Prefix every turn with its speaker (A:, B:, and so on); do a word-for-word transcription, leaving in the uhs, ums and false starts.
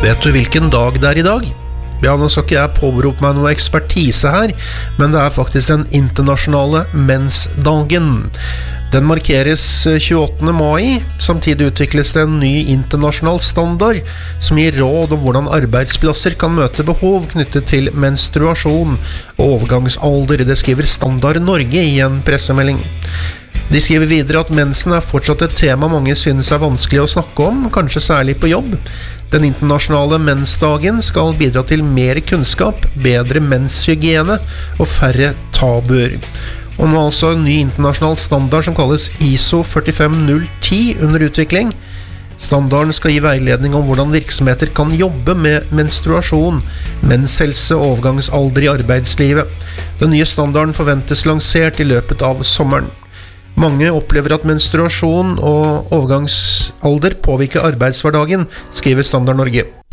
A: Vet du hvilken dag det er i dag? Ja, nå skal ikke jeg påberope meg noe ekspertise her, men det er faktisk den internasjonale mensdagen. Den markeres tjueåttende mai, samtidig utvikles det en ny internasjonal standard som gir råd om hvordan arbeidsplasser kan møte behov knyttet til menstruasjon og overgangsalder. Det skriver Standard Norge i en pressemelding. De skriver videre at mensen er fortsatt et tema mange synes er vanskelig å snakke om, kanskje særlig på jobb. Den internasjonale mensdagen skal bidra til mer kunnskap, bedre menshygiene og færre tabuer. Og nå er altså en ny internasjonal standard som kalles I S O førtifem null ti under utvikling. Standarden skal gi veiledning om hvordan virksomheter kan jobbe med menstruasjon, menshelse og overgangsalder i arbeidslivet. Den nye standarden forventes lansert i løpet av sommeren. Mange opplever at menstruasjon og overgangsalder påvirker arbeidshverdagen, skriver Standard Norge.